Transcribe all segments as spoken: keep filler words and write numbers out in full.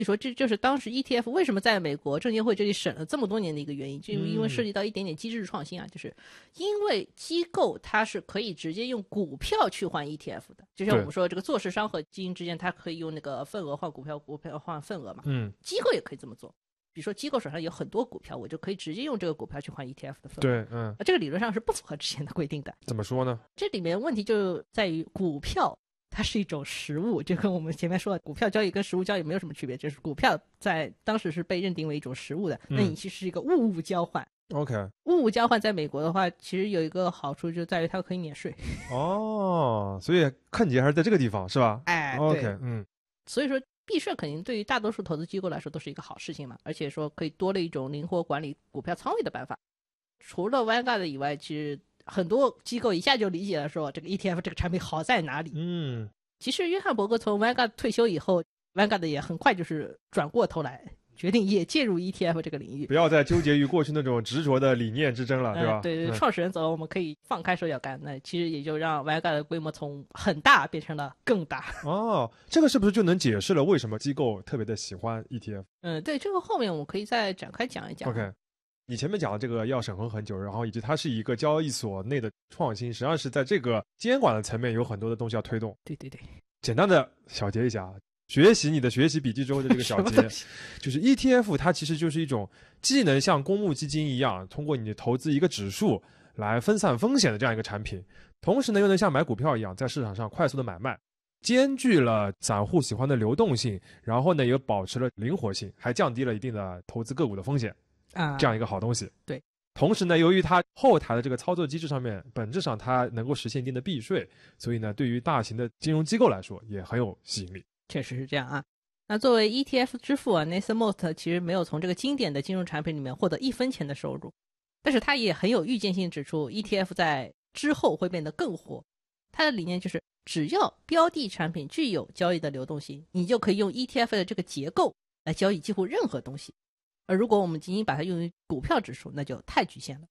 你说这就是当时 E T F 为什么在美国证监会这里审了这么多年的一个原因，就因为涉及到一点点机制创新啊，嗯、就是因为机构它是可以直接用股票去换 E T F 的，就像我们说这个做市商和基金之间，它可以用那个份额换股票，股票换份额嘛，嗯，机构也可以这么做。比如说机构手上有很多股票，我就可以直接用这个股票去换 E T F 的份额。 对，嗯， 这个理论上是不符合之前的规定的。 怎么说呢？ 这里面问题就在于股票。它是一种实物，就跟我们前面说的股票交易跟实物交易没有什么区别，就是股票在当时是被认定为一种实物的，那你其实是一个物物交换。 OK， 物物交换在美国的话，其实有一个好处就在于它可以免税。 哦，所以看节还是在这个地方是吧？ 哎 ，OK， 嗯， 所以说避税肯定对于大多数投资机构来说都是一个好事情嘛，而且说可以多了一种灵活管理股票仓位的办法。除了 Vanguard 以外，其实很多机构一下就理解了说这个 E T F 这个产品好在哪里。 嗯， 其实约翰伯格从 Vanguard 退休以后， Vanguard 也很快就是转过头来决定也介入 E T F 这个领域， 不要再纠结于过去那种执着的理念之争了，对吧？ 呃、对对， 嗯、 创始人走了，我们可以放开手脚干，那其实也就让 Vanguard 的规模从很大变成了更大。 哦，这个是不是就能解释了为什么机构特别的喜欢 E T F？ 嗯，对，这个后面我们可以再展开讲一讲。 OK，你前面讲的这个要审核很久，然后以及它是一个交易所内的创新，实际上是在这个监管的层面有很多的东西要推动。 对对对， 简单的小结一下，学习你的学习笔记中的这个小结，就是 E T F 它其实就是一种既能像公募基金一样通过你投资一个指数来分散风险的这样一个产品，同时呢又能像买股票一样在市场上快速的买卖，兼具了散户喜欢的流动性，然后呢又保持了灵活性，还降低了一定的投资个股的风险。啊，这样一个好东西。 对， 同时呢，由于它后台的这个操作机制上面，本质上它能够实现一定的避税，所以呢，对于大型的金融机构来说也很有吸引力。 确实是这样啊。那作为 E T F 之父啊 Nathan Most 其实没有从这个经典的金融产品里面获得一分钱的收入，但是他也很有预见性指出 E T F 在之后会变得更火。他的理念就是只要标的产品具有交易的流动性，你就可以用 E T F 的这个结构来交易几乎任何东西。而如果我们仅仅把它用于股票指数，那就太局限了。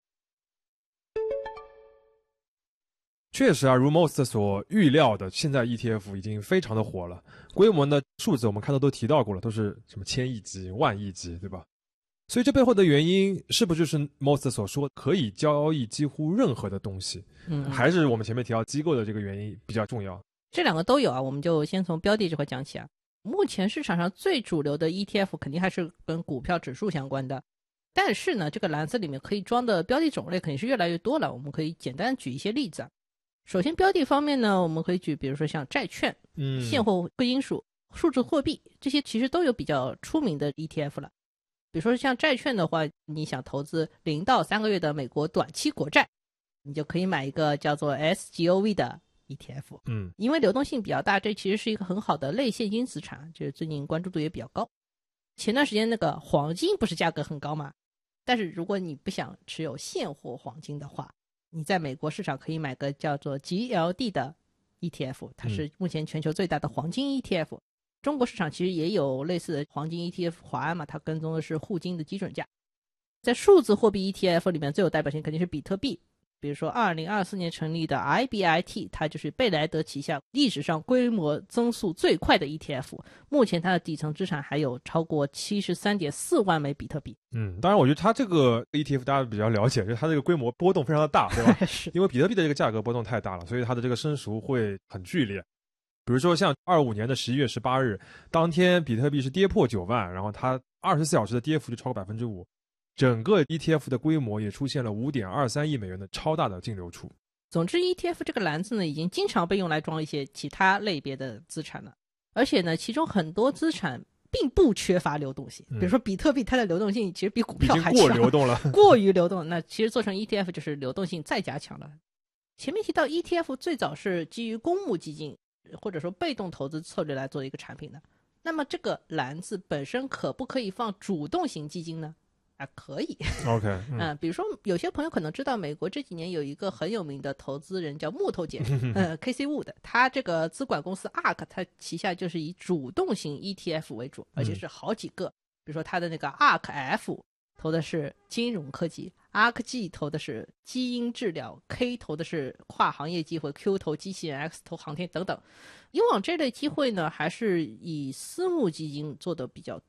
确实啊，如 Most 所预料的，现在 E T F 已经非常的火了，规模的数字我们看到都提到过了，都是什么千亿级、万亿级，对吧？所以这背后的原因是不是就是 Most 所说可以交易几乎任何的东西？嗯，还是我们前面提到机构的这个原因比较重要？ 这两个都有啊，我们就先从标的这块讲起啊。目前市场上最主流的 E T F 肯定还是跟股票指数相关的，但是呢，这个篮子里面可以装的标的种类肯定是越来越多了。我们可以简单举一些例子啊。首先标的方面呢，我们可以举比如说像债券、嗯、现货贵金属、数字货币，这些其实都有比较出名的 E T F 了。比如说像债券的话，你想投资零到三个月的美国短期国债，你就可以买一个叫做 S G O V 的E T F， 嗯，因为流动性比较大，这其实是一个很好的类现金资产，就是最近关注度也比较高。前段时间那个黄金不是价格很高吗？但是如果你不想持有现货黄金的话，你在美国市场可以买个叫做 G L D 的 E T F， 它是目前全球最大的黄金 E T F，嗯。中国市场其实也有类似的黄金 E T F 华安嘛，它跟踪的是沪金的基准价。在数字货币 E T F 里面最有代表性肯定是比特币。比如说二零二四年成立的 I B I T， 它就是贝莱德旗下历史上规模增速最快的 E T F， 目前它的底层资产还有超过 七十三点四万枚比特币。 嗯，当然我觉得它这个 E T F 大家比较了解，就是它这个规模波动非常的大，对吧？是因为比特币的这个价格波动太大了，所以它的这个升赎会很剧烈。比如说像二五年的十一月十八日当天比特币是跌破九万，然后它二十四小时的跌幅就超过 百分之五，整个 E T F 的规模也出现了 五点二三亿美元的超大的净流出。 总之 E T F 这个篮子呢，已经经常被用来装一些其他类别的资产了，而且呢其中很多资产并不缺乏流动性，比如说比特币，它的流动性其实比股票还强， 已经过流动了过于流动，那其实做成 E T F 就是流动性再加强了。前面提到 E T F 最早是基于公募基金或者说被动投资策略来做一个产品的，那么这个篮子本身可不可以放主动型基金呢？啊，可以。 OK， 嗯、 呃，比如说有些朋友可能知道，美国这几年有一个很有名的投资人叫木头姐，呃 ，K C Wood， 他这个资管公司 A R K， 他旗下就是以主动型 E T F 为主，而且是好几个。嗯、比如说他的那个 A R K F， 投的是金融科技， A R K G 投的是基因治疗， K 投的是跨行业机会， Q 投机器人， X 投航天等等。以往这类机会呢还是以私募基金做的比较